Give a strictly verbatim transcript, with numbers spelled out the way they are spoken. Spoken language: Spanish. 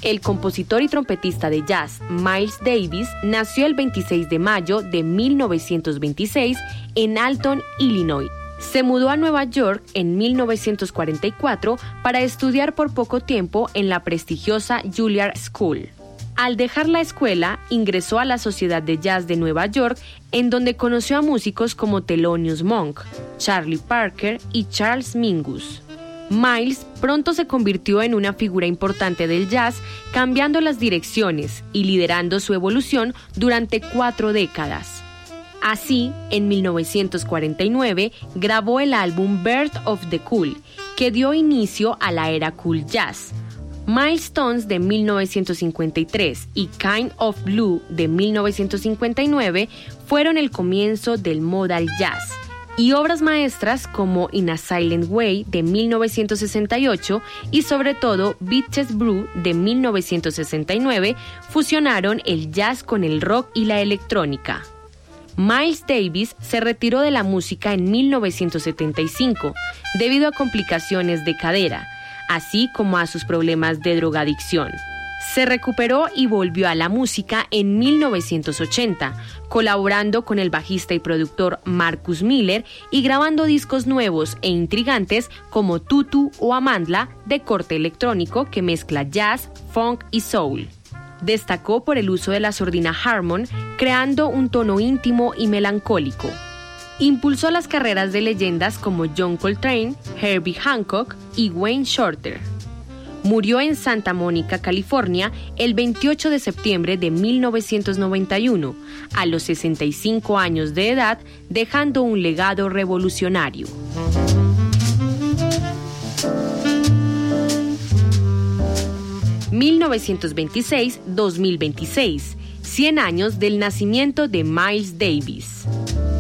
El compositor y trompetista de jazz Miles Davis nació el veintiséis de mayo de mil novecientos veintiséis en Alton, Illinois. Se mudó a Nueva York en mil novecientos cuarenta y cuatro para estudiar por poco tiempo en la prestigiosa Juilliard School. Al dejar la escuela, ingresó a la Sociedad de Jazz de Nueva York, en donde conoció a músicos como Thelonious Monk, Charlie Parker y Charles Mingus. Miles pronto se convirtió en una figura importante del jazz, cambiando las direcciones y liderando su evolución durante cuatro décadas. Así, en mil novecientos cuarenta y nueve, grabó el álbum Birth of the Cool, que dio inicio a la era cool jazz. Milestones de mil novecientos cincuenta y tres y Kind of Blue de mil novecientos cincuenta y nueve fueron el comienzo del modal jazz. Y obras maestras como In a Silent Way de mil novecientos sesenta y ocho y sobre todo Bitches Brew de mil novecientos sesenta y nueve fusionaron el jazz con el rock y la electrónica. Miles Davis se retiró de la música en mil novecientos setenta y cinco debido a complicaciones de cadera, así como a sus problemas de drogadicción. Se recuperó y volvió a la música en mil novecientos ochenta, colaborando con el bajista y productor Marcus Miller y grabando discos nuevos e intrigantes como Tutu o Amandla, de corte electrónico que mezcla jazz, funk y soul. Destacó por el uso de la sordina Harmon, creando un tono íntimo y melancólico. Impulsó las carreras de leyendas como John Coltrane, Herbie Hancock y Wayne Shorter. Murió en Santa Mónica, California, el veintiocho de septiembre de mil novecientos noventa y uno, a los sesenta y cinco años de edad, dejando un legado revolucionario. mil novecientos veintiséis a dos mil veintiséis, cien años del nacimiento de Miles Davis.